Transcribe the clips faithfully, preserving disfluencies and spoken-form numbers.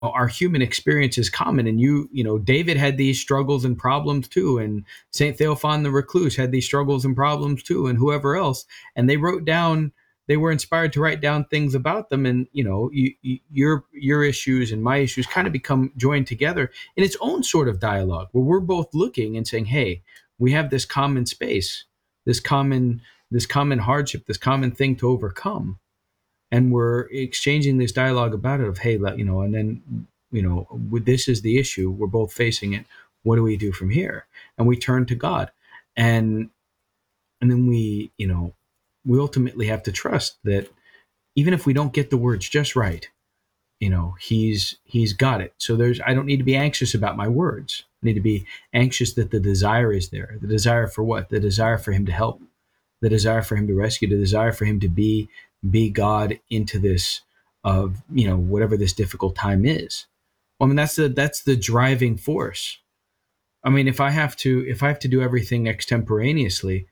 our human experience is common, and you you know David had these struggles and problems too, and Saint Theophan the Recluse had these struggles and problems too, and whoever else, and they wrote down, they were inspired to write down things about them, and you know you, you, your your issues and my issues kind of become joined together in its own sort of dialogue, where we're both looking and saying, hey, we have this common space, this common this common hardship, this common thing to overcome, and we're exchanging this dialogue about it of, hey, let you know and then you know with, this is the issue, we're both facing it, what do we do from here? And we turn to God, and and then we you know we ultimately have to trust that even if we don't get the words just right, you know he's he's got it. So there's I don't need to be anxious about my words. I need to be anxious that the desire is there. The desire for what? The desire for him to help, the desire for him to rescue, the desire for him to be be God into this of you know whatever this difficult time is. Well, I mean that's the that's the driving force. I mean, if I have to if I have to do everything extemporaneously,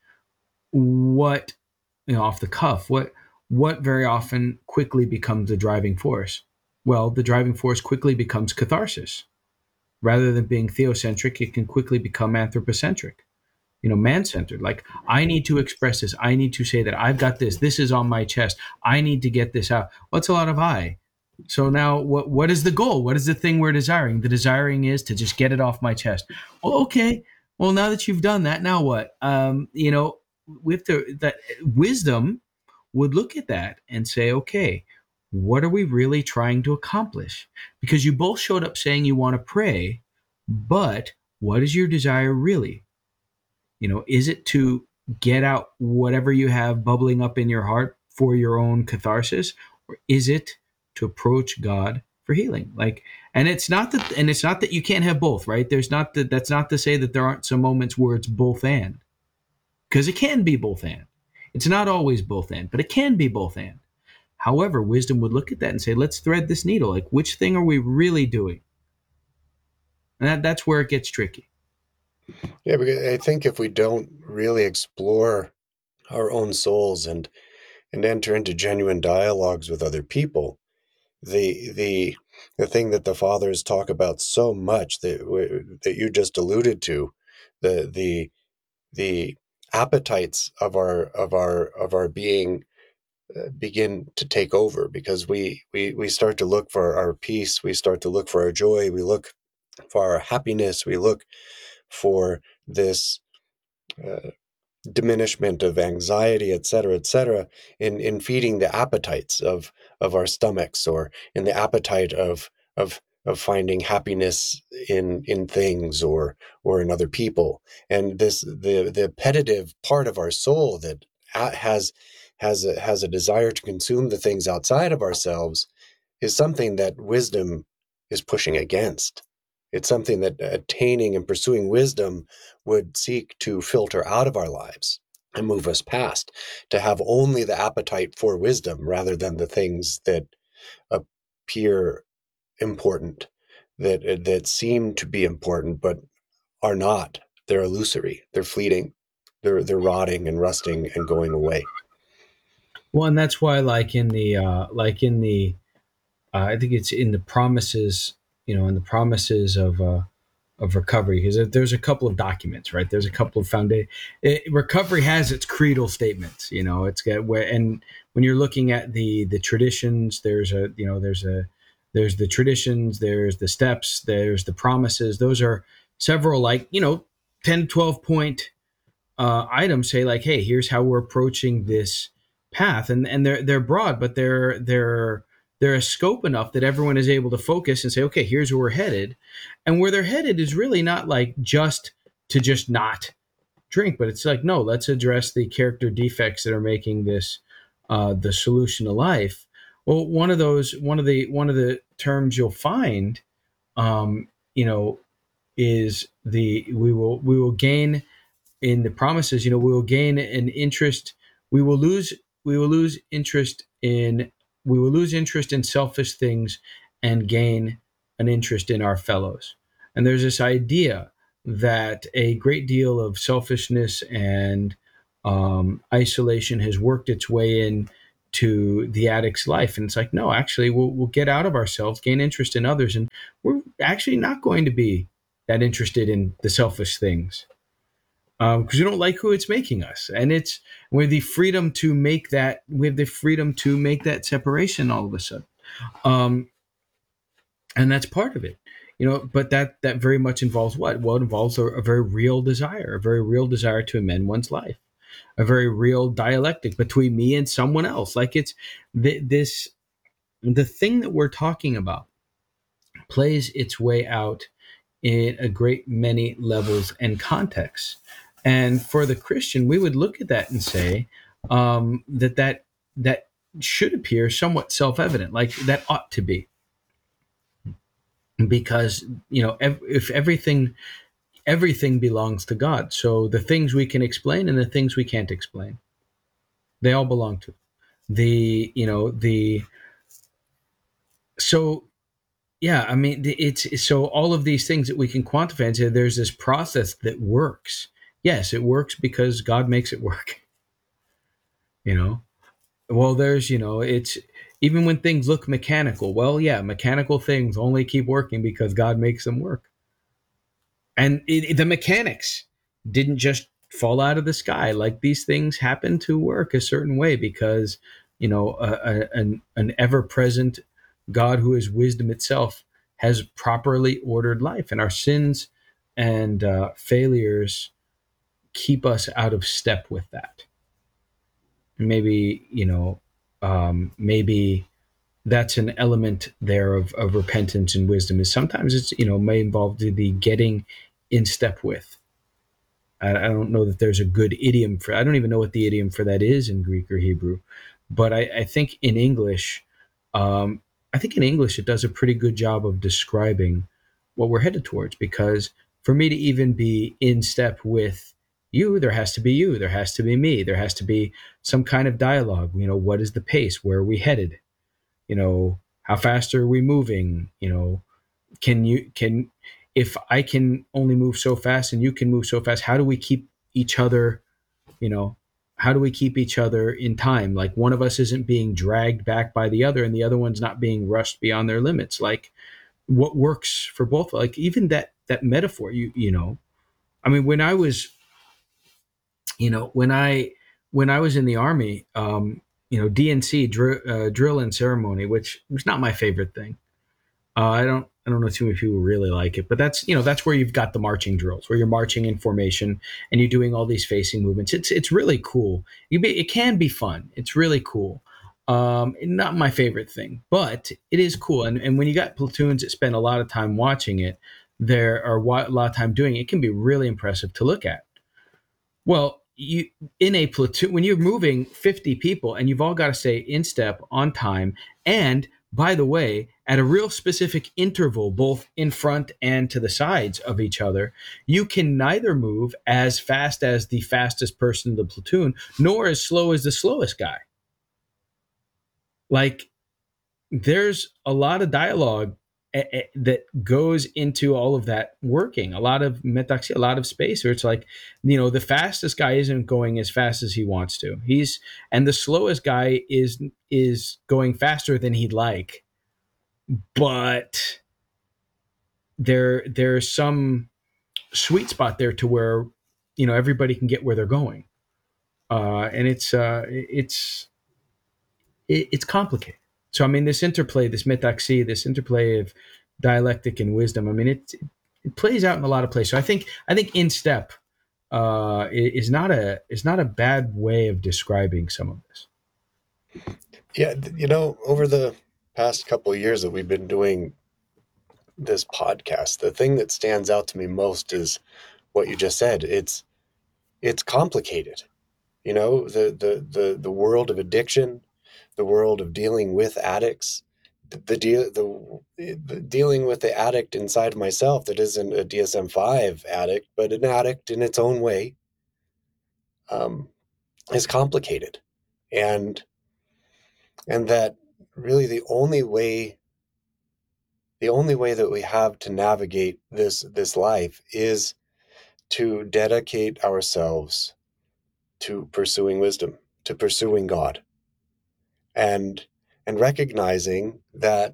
what you know off the cuff, what what very often quickly becomes the driving force? Well, the driving force quickly becomes catharsis. Rather than being theocentric, it can quickly become anthropocentric, you know, man-centered. Like, I need to express this. I need to say that I've got this. This is on my chest. I need to get this out. What's a lot of I? So now what, what is the goal? What is the thing we're desiring? The desiring is to just get it off my chest. Well, okay. Well, now that you've done that, now what? Um, you know, we have to, that wisdom would look at that and say, okay, what are we really trying to accomplish? Because you both showed up saying you want to pray, but what is your desire really? You know, is it to get out whatever you have bubbling up in your heart for your own catharsis, or is it to approach God for healing? Like, and it's not that, and it's not that you can't have both, right? There's not that. That's not to say that there aren't some moments where it's both and, because it can be both and. It's not always both and, but it can be both and. However, wisdom would look at that and say, let's thread this needle. Like, which thing are we really doing? And that, that's where it gets tricky. Yeah, because I think if we don't really explore our own souls and and enter into genuine dialogues with other people, the the the thing that the fathers talk about so much that that you just alluded to, the the the appetites of our of our of our being uh, begin to take over, because we we we start to look for our peace, we start to look for our joy, we look for our happiness, we look for this uh, diminishment of anxiety, et cetera, et cetera, in, in feeding the appetites of, of our stomachs, or in the appetite of, of, of finding happiness in, in things, or, or in other people. And this, the, the appetitive part of our soul that has, has a, has a desire to consume the things outside of ourselves, is something that wisdom is pushing against. It's something that attaining and pursuing wisdom would seek to filter out of our lives and move us past, to have only the appetite for wisdom rather than the things that appear important, that that seem to be important but are not. They're illusory, they're fleeting, they're they're rotting and rusting and going away. Well, and that's why, like in the, uh, like in the, uh, I think it's in the promises, you know, in the promises of, uh, of recovery, because there's a couple of documents, right? There's a couple of foundation. Recovery has its creedal statements, you know. It's got where, and when you're looking at the the traditions, there's a, you know, there's a, there's the traditions, there's the steps, there's the promises. Those are several, like, you know, ten, twelve point uh, items. Say like, hey, here's how we're approaching this path, and and they're they're broad, but they're they're they're a scope enough that everyone is able to focus and say, okay, here's where we're headed. And where they're headed is really not like just to just not drink, but it's like, no, let's address the character defects that are making this uh, the solution to life. Well, one of those, one of the one of the terms you'll find, um, you know, is the we will we will gain in the promises. You know, we will gain an interest. We will lose. We will lose interest in we will lose interest in selfish things and gain an interest in our fellows. And there's this idea that a great deal of selfishness and um, isolation has worked its way in to the addict's life. And it's like, no, actually, we'll, we'll get out of ourselves, gain interest in others, and we're actually not going to be that interested in the selfish things because um, we don't like who it's making us. And it's we have the freedom to make that we have the freedom to make that separation all of a sudden, um, and that's part of it. You know, but that that very much involves what? Well, it involves a, a very real desire, a very real desire to amend one's life, a very real dialectic between me and someone else. Like it's th- this, the thing that we're talking about plays its way out in a great many levels and contexts. And for the Christian, we would look at that and say um, that that that should appear somewhat self-evident, like that ought to be, because you know ev- if everything everything belongs to God, so the things we can explain and the things we can't explain, they all belong to the you know the so yeah, I mean, it's so all of these things that we can quantify and say there's this process that works. Yes, it works because God makes it work. You know, well, there's, you know, it's even when things look mechanical. Well, yeah, mechanical things only keep working because God makes them work. And it, the mechanics didn't just fall out of the sky. Like these things happen to work a certain way because, you know, a, a, an, an ever present God who is wisdom itself has properly ordered life, and our sins and uh, failures keep us out of step with that. Maybe, you know, um, maybe that's an element there of, of repentance and wisdom is sometimes it's, you know, may involve the, the getting in step with. I, I don't know that there's a good idiom for, I don't even know what the idiom for that is in Greek or Hebrew, but I, I think in English, um, I think in English it does a pretty good job of describing what we're headed towards. Because for me to even be in step with you, there has to be you, there has to be me, there has to be some kind of dialogue. You know, what is the pace? Where are we headed? You know, how fast are we moving? You know, can you can if I can only move so fast and you can move so fast, how do we keep each other, you know, how do we keep each other in time? Like one of us isn't being dragged back by the other and the other one's not being rushed beyond their limits. Like what works for both? Like even that that metaphor, you you know, I mean, when I was, you know, when I when I was in the army, um, you know, D N C, dr- uh, drill and ceremony, which was not my favorite thing. Uh, I don't I don't know too many people who really like it, but that's, you know, that's where you've got the marching drills where you're marching in formation and you're doing all these facing movements. It's it's really cool. You be, it can be fun. It's really cool. Um, not my favorite thing, but it is cool. And and when you got platoons that spend a lot of time watching it, there are a lot of time doing it, it can be really impressive to look at. Well, you in a platoon when you're moving fifty people and you've all got to stay in step on time, and by the way, at a real specific interval both in front and to the sides of each other, you can neither move as fast as the fastest person in the platoon nor as slow as the slowest guy. Like there's a lot of dialogue eh, eh, that goes into all of that working, a lot of metaxia, a lot of space where it's like, you know, the fastest guy isn't going as fast as he wants to. He's and the slowest guy is is going faster than he'd like, but there there's some sweet spot there to where, you know, everybody can get where they're going. Uh, and it's uh, it's it, it's complicated. So I mean, this interplay, this metaxy, this interplay of dialectic and wisdom. I mean, it it plays out in a lot of places. So I think I think in step uh, is not a is not a bad way of describing some of this. Yeah, you know, over the past couple of years that we've been doing this podcast, the thing that stands out to me most is what you just said. It's it's complicated. You know, the the the the world of addiction, the world of dealing with addicts, the, the deal the, the dealing with the addict inside myself that isn't a D S M five addict, but an addict in its own way, um, is complicated, and and that really the only way the only way that we have to navigate this this life is to dedicate ourselves to pursuing wisdom, to pursuing God. and and recognizing that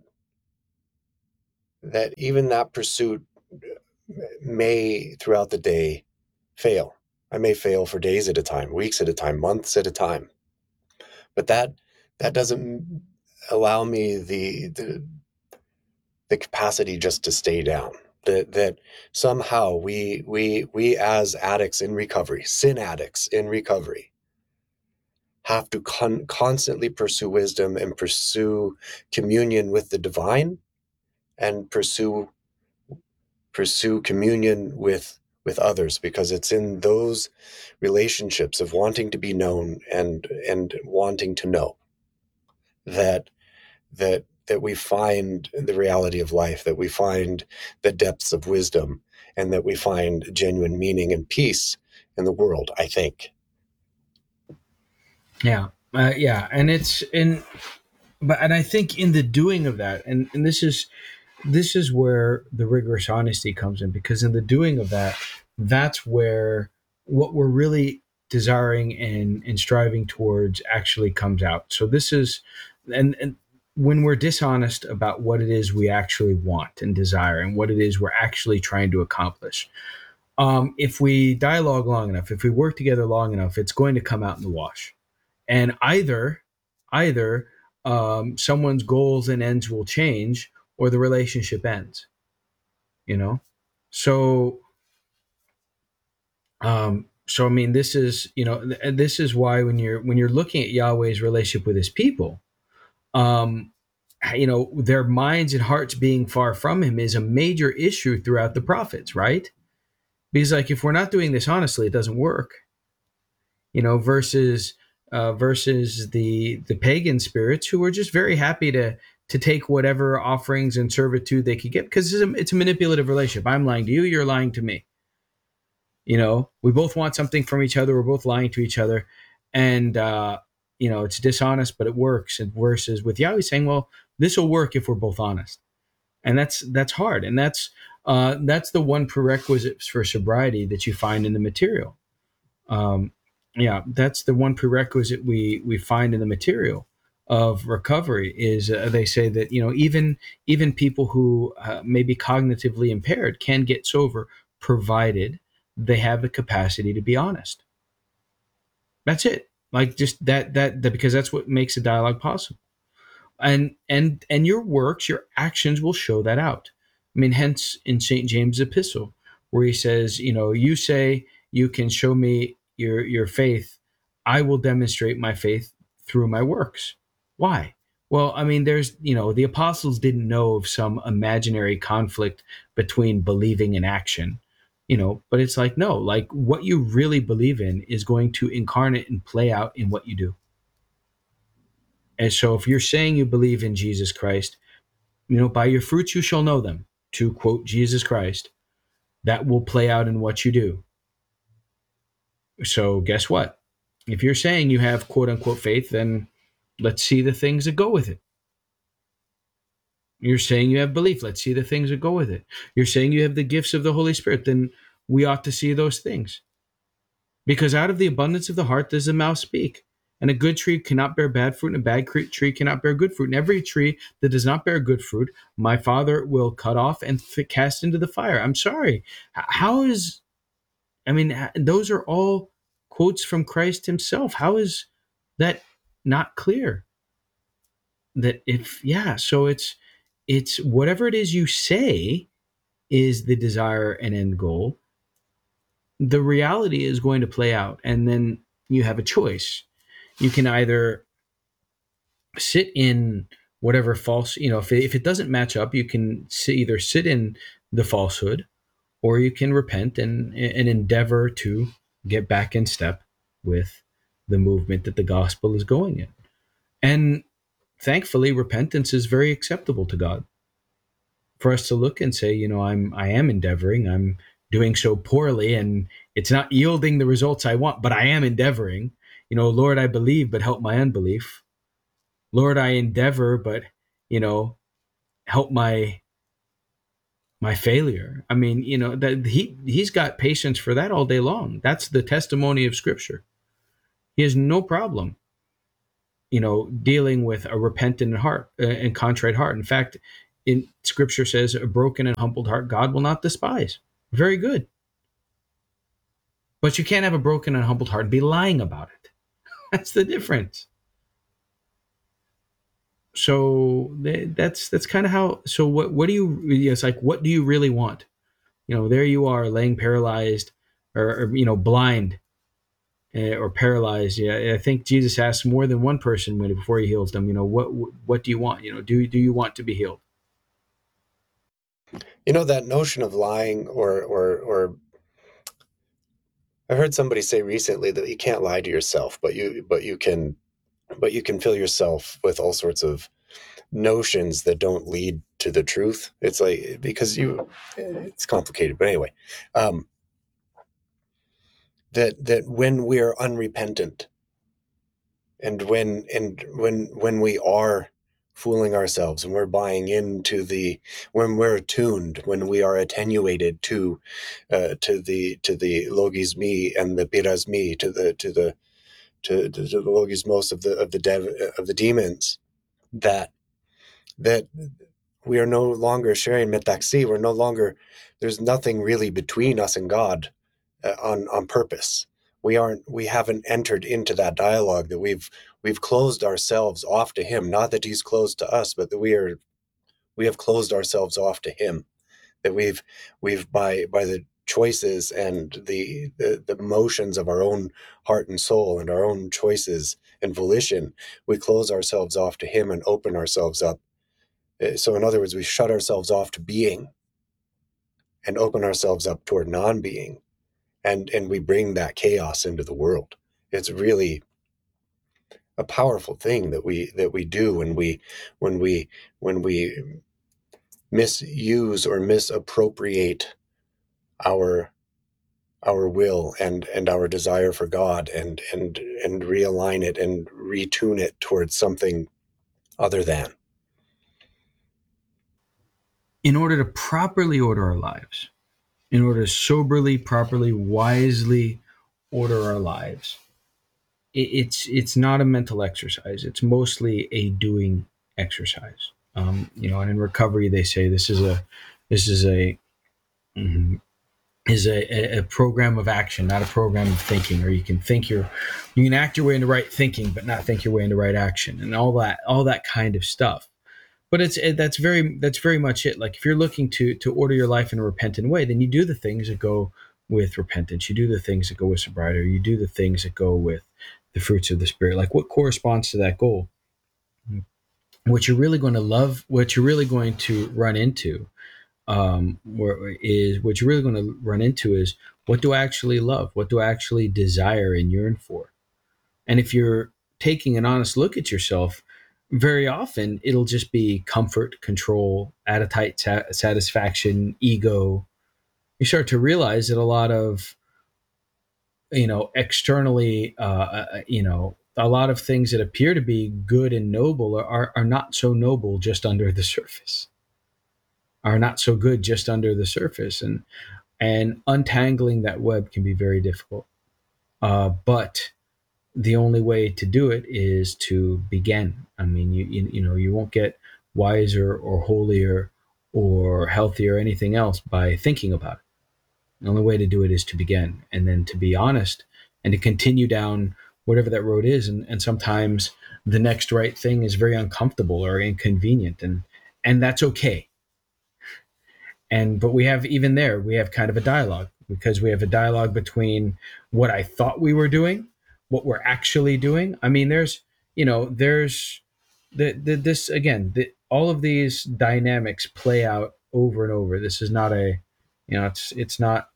that even that pursuit may throughout the day fail. I may fail for days at a time, weeks at a time, months at a time. But that that doesn't allow me the the, the capacity just to stay down. That that somehow we we we as addicts in recovery, sin addicts in recovery, have to con- constantly pursue wisdom and pursue communion with the divine and pursue pursue communion with with others, because it's in those relationships of wanting to be known and and wanting to know that that that we find the reality of life, that we find the depths of wisdom, and that we find genuine meaning and peace in the world, I think. Yeah. Uh, yeah. And it's in, but, and I think in the doing of that, and, and this is, this is where the rigorous honesty comes in, because in the doing of that, that's where what we're really desiring and, and striving towards actually comes out. So this is, and, and when we're dishonest about what it is we actually want and desire and what it is we're actually trying to accomplish, um, if we dialogue long enough, if we work together long enough, it's going to come out in the wash. And either, either um, someone's goals and ends will change, or the relationship ends. You know, so um, so I mean, this is, you know, th- this is why when you're when you're looking at Yahweh's relationship with His people, um, you know, their minds and hearts being far from Him is a major issue throughout the prophets, right? Because like if we're not doing this honestly, it doesn't work. You know, versus uh, versus the the pagan spirits who were just very happy to to take whatever offerings and servitude they could get, because it's a, it's a manipulative relationship. I'm lying to you, you're lying to me. You know, we both want something from each other. We're both lying to each other, and uh, you know, it's dishonest, but it works. And versus with Yahweh saying, "Well, this will work if we're both honest," and that's that's hard, and that's uh, that's the one prerequisite for sobriety that you find in the material. Um, yeah, that's the one prerequisite we we find in the material of recovery is uh, they say that, you know, even even people who uh, may be cognitively impaired can get sober, provided they have the capacity to be honest. That's it. Like just that that, that because that's what makes a dialogue possible. And and and your works, your actions will show that out. I mean, hence in Saint James' epistle, where he says, you know, you say you can show me your your faith, I will demonstrate my faith through my works. Why? Well, I mean, there's, you know, the apostles didn't know of some imaginary conflict between believing and action, you know, but it's like, no, like what you really believe in is going to incarnate and play out in what you do. And so if you're saying you believe in Jesus Christ, you know, by your fruits you shall know them, to quote Jesus Christ, that will play out in what you do. So guess what? If you're saying you have quote unquote faith, then let's see the things that go with it. You're saying you have belief. Let's see the things that go with it. You're saying you have the gifts of the Holy Spirit. Then we ought to see those things. Because out of the abundance of the heart does the mouth speak. And a good tree cannot bear bad fruit, and a bad tree cannot bear good fruit. And every tree that does not bear good fruit, my Father will cut off and cast into the fire. I'm sorry. How is, I mean, those are all quotes from Christ Himself. How is that not clear? That if, yeah, so it's, it's whatever it is you say is the desire and end goal, the reality is going to play out. And then you have a choice. You can either sit in whatever false, you know, if it, if it doesn't match up, you can sit, either sit in the falsehood, or you can repent and, and endeavor to get back in step with the movement that the gospel is going in. And thankfully, repentance is very acceptable to God. For us to look and say, you know, I'm I am endeavoring, I'm doing so poorly, and it's not yielding the results I want, but I am endeavoring. You know, Lord, I believe, but help my unbelief. Lord, I endeavor, but, you know, help my my failure. I mean, you know, that he he's got patience for that all day long. That's the testimony of Scripture. He has no problem. you know, dealing with a repentant heart uh, and contrite heart. In fact, in Scripture says, a broken and humbled heart God will not despise. Very good. But you can't have a broken and humbled heart and be lying about it. That's the difference. So that's that's kind of how. So what what do you? It's like, what do you really want? You know, there you are, laying paralyzed, or, or you know, blind, uh, or paralyzed. Yeah, I think Jesus asks more than one person when before he heals them. You know, what what do you want? You know, do do you want to be healed? You know, that notion of lying, or or or I heard somebody say recently that you can't lie to yourself, but you but you can but you can fill yourself with all sorts of notions that don't lead to the truth. It's like, because you it's complicated, but anyway, um that that when we're unrepentant, and when and when when we are fooling ourselves, and we're buying into the when we're attuned, when we are attenuated to uh, to the to the logis me and the piras me, to the to the to, to, to the logismos of the of the dev, of the demons, that that we are no longer sharing metaxi. We're no longer, there's nothing really between us and God, uh, on on purpose. We aren't we haven't entered into that dialogue, that we've we've closed ourselves off to him. Not that he's closed to us, but that we are we have closed ourselves off to him. That we've we've by by the choices and the, the the motions of our own heart and soul, and our own choices and volition, we close ourselves off to him and open ourselves up. So in other words, we shut ourselves off to being and open ourselves up toward non-being, and and we bring that chaos into the world. It's really a powerful thing that we that we do when we when we when we misuse or misappropriate our our will and and our desire for God, and and and realign it and retune it towards something other than. In order to properly order our lives, in order to soberly, properly, wisely order our lives, it, it's it's not a mental exercise. It's mostly a doing exercise. Um, you know, and in recovery, they say this is a this is a mm, is a, a program of action, not a program of thinking. Or you can think your you can act your way into right thinking, but not think your way into right action, and all that all that kind of stuff. But it's it, that's very that's very much it. Like, if you're looking to to order your life in a repentant way, then you do the things that go with repentance. You do the things that go with sobriety. Or you do the things that go with the fruits of the spirit. Like, what corresponds to that goal? What you're really going to love, what you're really going to run into, um, is what you're really going to run into is, what do I actually love? What do I actually desire and yearn for? And if you're taking an honest look at yourself, very often it'll just be comfort, control, appetite, satisfaction, ego. You start to realize that a lot of, you know, externally, uh, uh, you know, a lot of things that appear to be good and noble are, are not so noble just under the surface, are not so good just under the surface. And, and untangling that web can be very difficult. Uh, but the only way to do it is to begin. I mean, you, you you know, you won't get wiser or holier or healthier or anything else by thinking about it. The only way to do it is to begin, and then to be honest, and to continue down whatever that road is. And, and sometimes the next right thing is very uncomfortable or inconvenient, and and that's okay. And but we have, even there, we have kind of a dialogue, because we have a dialogue between what I thought we were doing, what we're actually doing. I mean, there's, you know, there's the, the this again, the, all of these dynamics play out over and over. This is not a, you know, it's it's not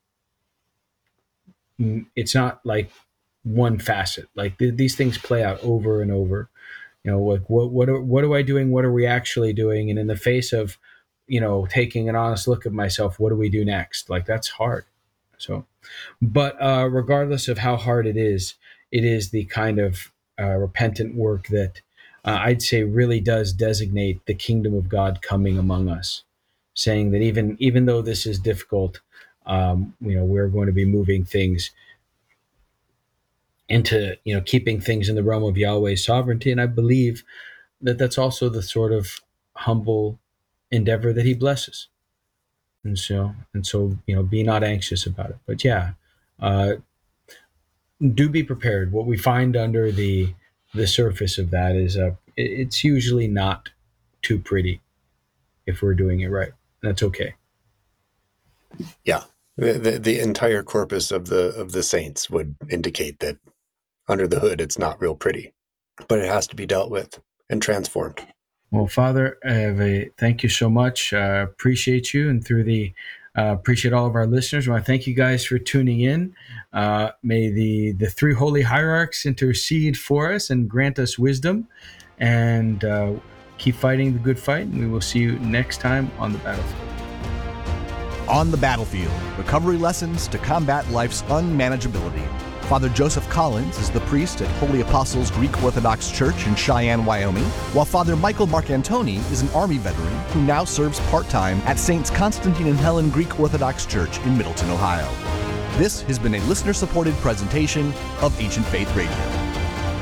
it's not like one facet. Like, th- these things play out over and over. You know, like, what what are, what am I doing? What are we actually doing? And in the face of, you know, taking an honest look at myself, what do we do next? Like, that's hard. So, but uh, regardless of how hard it is, it is the kind of uh, repentant work that uh, I'd say really does designate the kingdom of God coming among us, saying that even even though this is difficult, um, you know, we're going to be moving things into, you know, keeping things in the realm of Yahweh's sovereignty. And I believe that that's also the sort of humble endeavor that he blesses. And so, and so, you know, be not anxious about it. But yeah, uh, do be prepared. What we find under the the surface of that is uh, it, it's usually not too pretty if we're doing it right. That's okay. Yeah, the, the the entire corpus of the of the saints would indicate that under the hood it's not real pretty, but it has to be dealt with and transformed. Well, Father, I have a, thank you so much. Uh, appreciate you, and through the uh, appreciate all of our listeners. I want to thank you guys for tuning in. Uh, may the the three holy hierarchs intercede for us and grant us wisdom, and uh, keep fighting the good fight. And we will see you next time on the battlefield. On the Battlefield, recovery lessons to combat life's unmanageability. Father Joseph Collins is the priest at Holy Apostles Greek Orthodox Church in Cheyenne, Wyoming, while Father Michael Marcantoni is an Army veteran who now serves part-time at Saints Constantine and Helen Greek Orthodox Church in Middleton, Ohio. This has been a listener-supported presentation of Ancient Faith Radio.